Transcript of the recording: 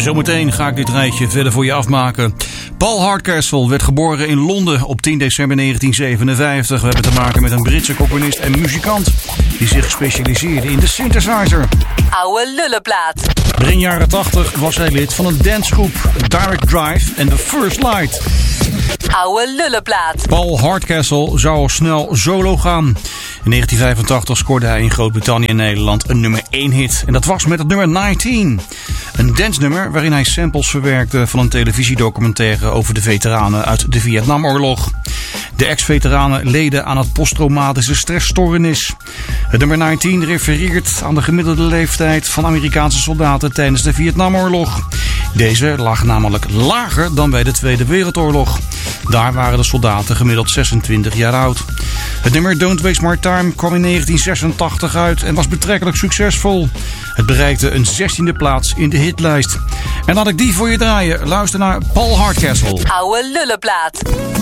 Zometeen ga ik dit rijtje verder voor je afmaken. Paul Hardcastle werd geboren in Londen op 10 december 1957. We hebben te maken met een Britse componist en muzikant die zich specialiseerde in de synthesizer. Oude lullenplaat. Begin jaren 80 was hij lid van een dancegroep, Direct Drive en The First Light. Oude lullenplaat. Paul Hardcastle zou al snel solo gaan. In 1985 scoorde hij in Groot-Brittannië en Nederland een nummer 1 hit. En dat was met het nummer 19. Een dansnummer waarin hij samples verwerkte van een televisiedocumentaire over de veteranen uit de Vietnamoorlog. De ex-veteranen leden aan het posttraumatische stressstoornis. Het nummer 19 refereert aan de gemiddelde leeftijd van Amerikaanse soldaten tijdens de Vietnamoorlog. Deze lag namelijk lager dan bij de Tweede Wereldoorlog. Daar waren de soldaten gemiddeld 26 jaar oud. Het nummer Don't Waste My Time kwam in 1986 uit en was betrekkelijk succesvol. Het bereikte een 16e plaats in de hitlijst. En laat ik die voor je draaien. Luister naar Paul Hardcastle. Oude lullenplaat.